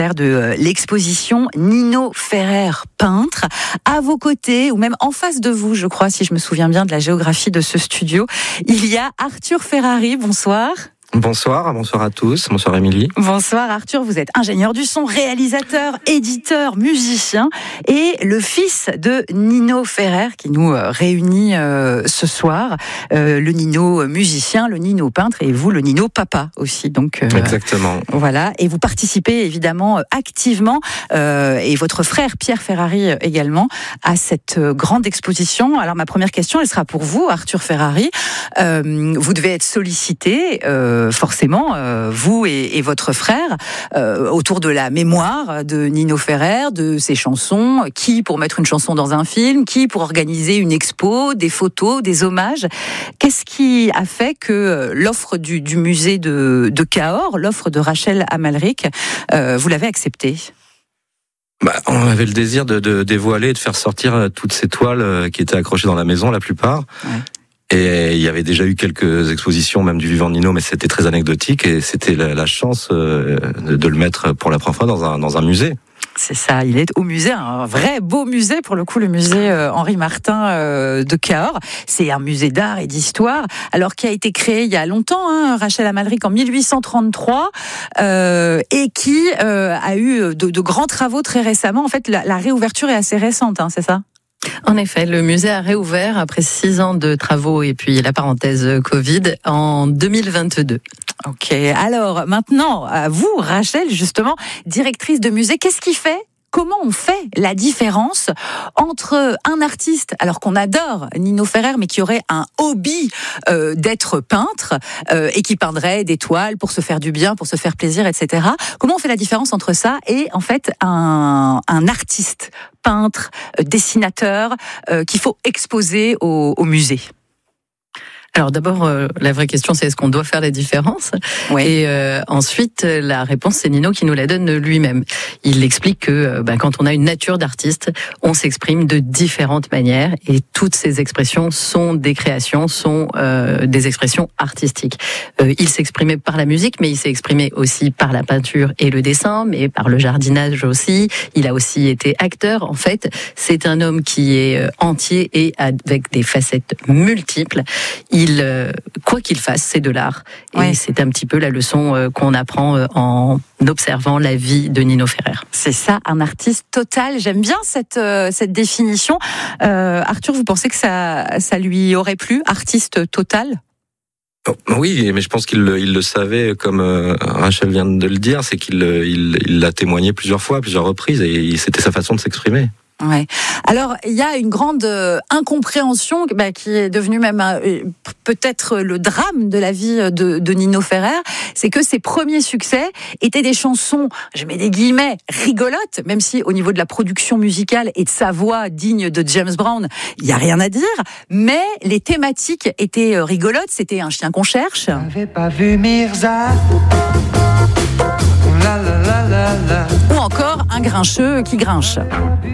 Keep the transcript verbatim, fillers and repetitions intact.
concert de l'exposition Nino Ferrer, peintre. À vos côtés, ou même en face de vous, je crois, si je me souviens bien de la géographie de ce studio, il y a Arthur Ferrari. Bonsoir. Bonsoir, bonsoir à tous, bonsoir Émilie. Bonsoir Arthur, vous êtes ingénieur du son, réalisateur, éditeur, musicien et le fils de Nino Ferrer qui nous réunit euh, ce soir. Euh, le Nino musicien, le Nino peintre et vous le Nino papa aussi. Donc, euh, Exactement. Voilà, et vous participez évidemment activement euh, et votre frère Pierre Ferrari également à cette grande exposition. Alors ma première question, elle sera pour vous Arthur Ferrari. Euh, vous devez être sollicité euh, forcément, euh, vous et, et votre frère, euh, autour de la mémoire de Nino Ferrer, de ses chansons, qui pour mettre une chanson dans un film, qui pour organiser une expo, des photos, des hommages. Qu'est-ce qui a fait que l'offre du, du musée de, de Cahors, l'offre de Rachel Amalric, euh, vous l'avez acceptée ? Bah, on avait le désir de, de dévoiler et de faire sortir toutes ces toiles qui étaient accrochées dans la maison, la plupart. Ouais. Et il y avait déjà eu quelques expositions, même du vivant de Nino, mais c'était très anecdotique et c'était la, la chance euh, de, de le mettre pour la première fois dans un, dans un musée. C'est ça, il est au musée, un vrai beau musée, pour le coup, le musée euh, Henri Martin euh, de Cahors. C'est un musée d'art et d'histoire, alors qui a été créé il y a longtemps, hein, Rachel Amalric, en mille huit cent trente-trois, euh, et qui euh, a eu de, de grands travaux très récemment. En fait, la, la réouverture est assez récente, hein, c'est ça ? En effet, le musée a réouvert après six ans de travaux et puis la parenthèse Covid en deux mille vingt-deux. Ok, alors maintenant, à vous, Rachel, justement, directrice de musée, qu'est-ce qui fait ? Comment on fait la différence entre un artiste, alors qu'on adore Nino Ferrer, mais qui aurait un hobby euh, d'être peintre euh, et qui peindrait des toiles pour se faire du bien, pour se faire plaisir, et cetera. Comment on fait la différence entre ça et en fait un, un artiste, peintre, euh, dessinateur euh, qu'il faut exposer au, au musée ? Alors d'abord, euh, la vraie question, c'est est-ce qu'on doit faire la différence ? Ouais. Et euh, ensuite, la réponse, c'est Nino qui nous la donne lui-même. Il explique que euh, bah, quand on a une nature d'artiste, on s'exprime de différentes manières et toutes ces expressions sont des créations, sont euh, des expressions artistiques. Euh, il s'exprimait par la musique, mais il s'est exprimé aussi par la peinture et le dessin, mais par le jardinage aussi. Il a aussi été acteur. En fait, c'est un homme qui est entier et avec des facettes multiples. Il Il, euh, quoi qu'il fasse, c'est de l'art. Et ouais. C'est un petit peu la leçon euh, qu'on apprend euh, en observant la vie de Nino Ferrer. C'est ça, un artiste total. J'aime bien cette, euh, cette définition. Euh, Arthur, vous pensez que ça, ça lui aurait plu, artiste total ? Oui, mais je pense qu'il il le savait, comme euh, Rachel vient de le dire, c'est qu'il il, il l'a témoigné plusieurs fois, à plusieurs reprises, et c'était sa façon de s'exprimer. Ouais. Alors, il y a une grande euh, incompréhension bah, qui est devenue même euh, peut-être le drame de la vie de, de Nino Ferrer, c'est que ses premiers succès étaient des chansons, je mets des guillemets, rigolotes, même si au niveau de la production musicale et de sa voix digne de James Brown, il n'y a rien à dire, mais les thématiques étaient rigolotes, c'était Un chien qu'on cherche. J'avais pas vu Mirza. La, la, la, la, la. Ou encore Un grincheux qui grinche.